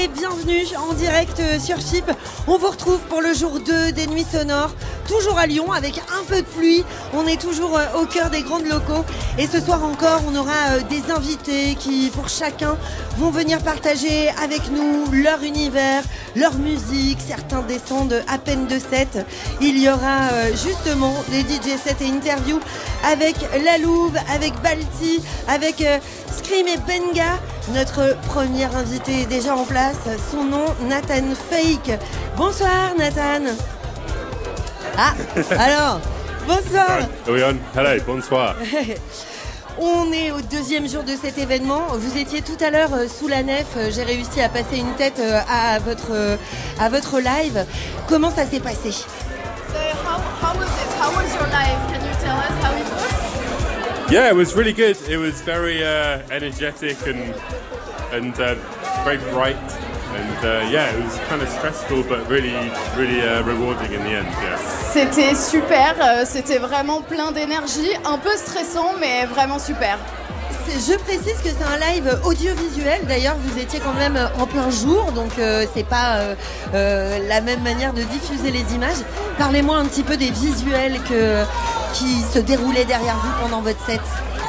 Bienvenue en direct sur Chip. On vous retrouve pour le jour 2 des Nuits Sonores, toujours à Lyon avec un peu de pluie. On est toujours au cœur des grands locaux et ce soir encore on aura des invités qui pour chacun vont venir partager avec nous leur univers, leur musique. Certains descendent à peine de 7. Il y aura justement des DJ sets et interviews avec La Louve, avec Balti, avec Scream et Benga. Notre premier invité est déjà en place, son nom Nathan Fake. Bonsoir Nathan. Ah, alors, bonsoir. Are we on? Hello, bonsoir. On est au deuxième jour de cet événement. Vous étiez tout à l'heure sous la nef. J'ai réussi à passer une tête à votre live. Comment ça s'est passé? So how was it? How was your live? Can you tell us how it was? Yeah, it was really good. It was very energetic and very bright. And yeah, it was kind of stressful, but really rewarding in the end. Yeah. C'était super. C'était vraiment plein d'énergie, un peu stressant, mais vraiment super. Je précise que c'est un live audiovisuel. D'ailleurs, vous étiez quand même en plein jour, donc c'est pas la même manière de diffuser les images. Parlez-moi un petit peu des visuels qui se déroulaient derrière vous pendant votre set.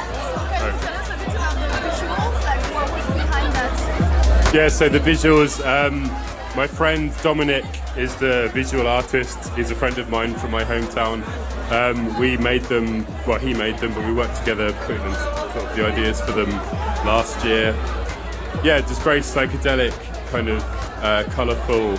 Yeah, so the visuals, my friend Dominic is the visual artist. He's a friend of mine from my hometown. We made them, well he made them, but we worked together putting them, sort of the ideas for them last year. Yeah, just very psychedelic, kind of colourful,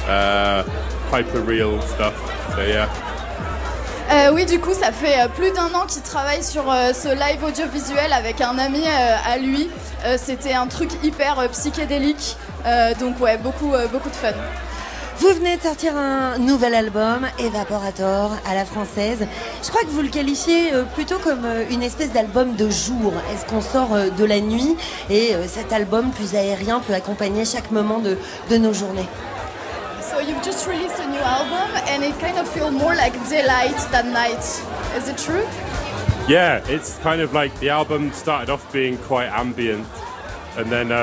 hyper-real stuff, so yeah. Oui, du coup, ça fait plus d'un an qu'il travaille sur ce live audiovisuel avec un ami à lui. C'était un truc hyper psychédélique, donc ouais, beaucoup de fun. Vous venez de sortir un nouvel album, Evaporator, à la française. Je crois que vous le qualifiez plutôt comme une espèce d'album de jour. Est-ce qu'on sort de la nuit et cet album plus aérien peut accompagner chaque moment de nos journées? So you've just released a new album and it kind of feels more like daylight than night. Is it true? Yeah, it's kind of like the album started off being quite ambient, and then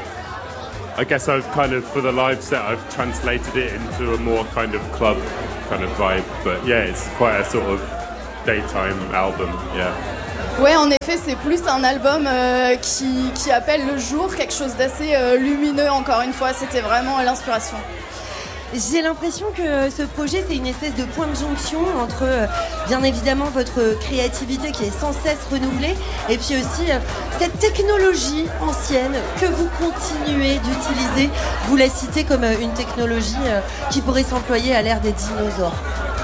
I guess I've kind of, for the live set, I've translated it into a more kind of club kind of vibe. But yeah, it's quite a sort of daytime album, yeah. Ouais, en effet, c'est plus un album qui appelle le jour, quelque chose d'assez lumineux, encore une fois, c'était vraiment l'inspiration. J'ai l'impression que ce projet, c'est une espèce de point de jonction entre, bien évidemment, votre créativité qui est sans cesse renouvelée et puis aussi cette technologie ancienne que vous continuez d'utiliser. Vous la citez comme une technologie qui pourrait s'employer à l'ère des dinosaures.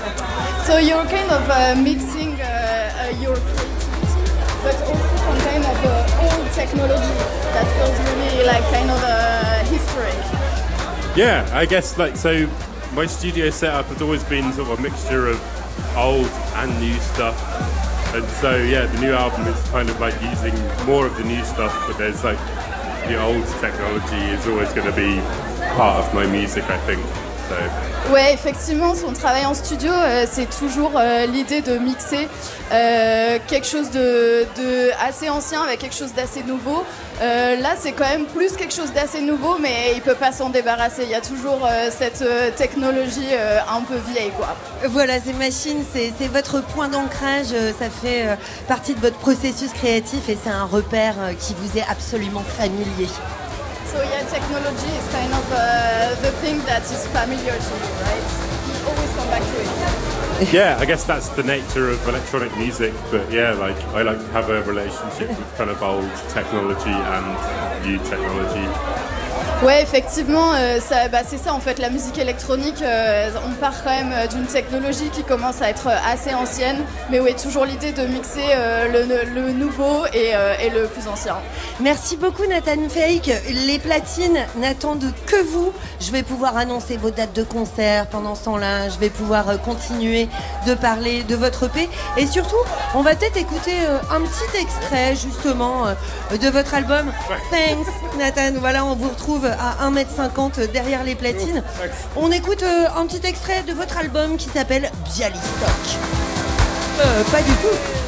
So you're kind of mixing your creativity, but also some kind of old technology that feels really like kind of historic. Yeah, I guess like so my studio setup has always been sort of a mixture of old and new stuff. And so yeah, the new album is kind of like using more of the new stuff, but there's like the old technology is always going to be part of my music, I think. So. Ouais, effectivement, son travail en studio, c'est toujours l'idée de mixer quelque chose de assez ancien avec quelque chose d'assez nouveau. Là, c'est quand même plus quelque chose d'assez nouveau, mais il peut pas s'en débarrasser. Il y a toujours cette technologie un peu vieille, quoi. Voilà, ces machines, c'est votre point d'ancrage. Ça fait partie de votre processus créatif et c'est un repère qui vous est absolument familier. So yeah, technology is kind of the thing that is familiar to you, right? You always come back to it. Yeah, I guess that's the nature of electronic music, but yeah, like I like to have a relationship with kind of old technology and new technology. Ouais, effectivement, c'est ça en fait, la musique électronique, on part quand même d'une technologie qui commence à être assez ancienne, mais oui, toujours l'idée de mixer le nouveau et le plus ancien. Merci beaucoup Nathan Fake, les platines n'attendent que vous. Je vais pouvoir annoncer vos dates de concert pendant ce temps-là, je vais pouvoir continuer de parler de votre EP et surtout, on va peut-être écouter un petit extrait justement de votre album. Thanks Nathan, voilà, on vous retrouve à 1m50 derrière les platines. On écoute un petit extrait de votre album qui s'appelle Bialystok. Pas du tout.